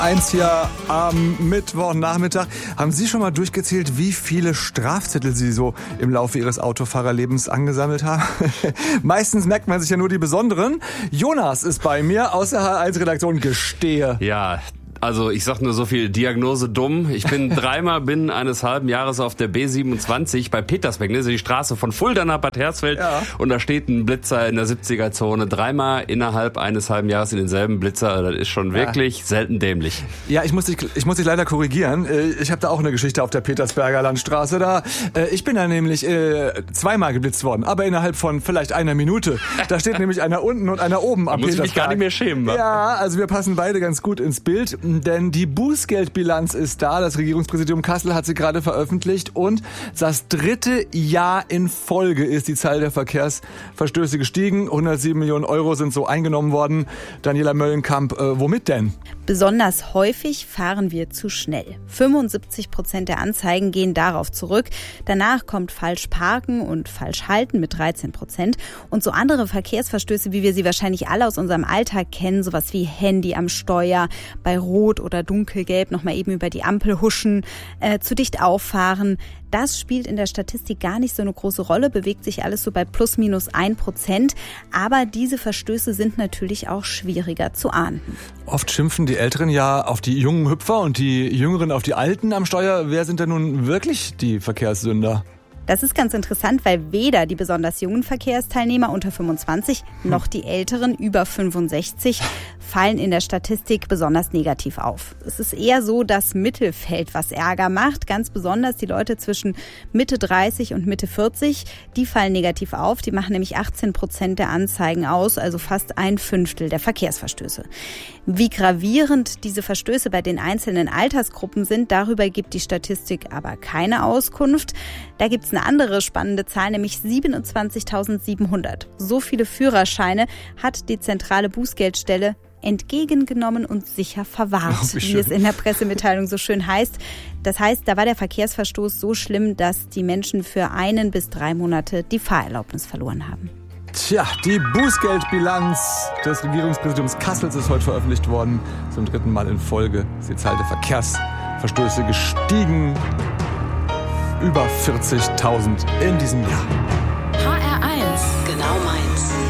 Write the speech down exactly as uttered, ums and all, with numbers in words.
Eins hier am Mittwochnachmittag. Haben Sie schon mal durchgezählt, wie viele Strafzettel Sie so im Laufe Ihres Autofahrerlebens angesammelt haben? Meistens merkt man sich ja nur die besonderen. Jonas ist bei mir aus der H eins Redaktion. Gestehe. Ja, also ich sag nur so viel, Diagnose dumm. Ich bin dreimal binnen eines halben Jahres auf der B siebenundzwanzig bei Petersberg, ne, die Straße von Fulda nach Bad Hersfeld. Ja. Und da steht ein Blitzer in der siebziger-Zone. Dreimal innerhalb eines halben Jahres in denselben Blitzer. Das ist schon wirklich ja. selten dämlich. Ja, ich muss dich, ich muss dich leider korrigieren. Ich habe da auch eine Geschichte auf der Petersberger Landstraße. Da, ich bin da nämlich zweimal geblitzt worden, aber innerhalb von vielleicht einer Minute. Da steht nämlich einer unten und einer oben am Petersberg. Da muss ich mich gar nicht mehr schämen. Wa? Ja, also wir passen beide ganz gut ins Bild. Denn die Bußgeldbilanz ist da. Das Regierungspräsidium Kassel hat sie gerade veröffentlicht. Und das dritte Jahr in Folge ist die Zahl der Verkehrsverstöße gestiegen. hundertsieben Millionen Euro sind so eingenommen worden. Daniela Möllenkamp, äh, womit denn? Besonders häufig fahren wir zu schnell. fünfundsiebzig Prozent der Anzeigen gehen darauf zurück. Danach kommt falsch parken und falsch halten mit dreizehn Prozent. Und so andere Verkehrsverstöße, wie wir sie wahrscheinlich alle aus unserem Alltag kennen, sowas wie Handy am Steuer, bei Rot oder Dunkelgelb nochmal eben über die Ampel huschen, äh, zu dicht auffahren. Das spielt in der Statistik gar nicht so eine große Rolle, bewegt sich alles so bei plus minus ein Prozent. Aber diese Verstöße sind natürlich auch schwieriger zu ahnden. Oft schimpfen die Älteren ja auf die jungen Hüpfer und die Jüngeren auf die Alten am Steuer. Wer sind denn nun wirklich die Verkehrssünder? Das ist ganz interessant, weil weder die besonders jungen Verkehrsteilnehmer unter fünfundzwanzig noch die älteren über fünfundsechzig fallen in der Statistik besonders negativ auf. Es ist eher so das Mittelfeld, was Ärger macht. Ganz besonders die Leute zwischen Mitte dreißig und Mitte vierzig, die fallen negativ auf. Die machen nämlich achtzehn Prozent der Anzeigen aus, also fast ein Fünftel der Verkehrsverstöße. Wie gravierend diese Verstöße bei den einzelnen Altersgruppen sind, darüber gibt die Statistik aber keine Auskunft. Da gibt es eine andere spannende Zahl, nämlich siebenundzwanzigtausendsiebenhundert. So viele Führerscheine hat die zentrale Bußgeldstelle entgegengenommen und sicher verwahrt, oh, wie, wie es in der Pressemitteilung so schön heißt. Das heißt, da war der Verkehrsverstoß so schlimm, dass die Menschen für einen bis drei Monate die Fahrerlaubnis verloren haben. Tja, die Bußgeldbilanz des Regierungspräsidiums Kassels ist heute veröffentlicht worden. Zum dritten Mal in Folge ist die Zahl der Verkehrsverstöße gestiegen. Über vierzigtausend in diesem Jahr. H R eins, genau meins.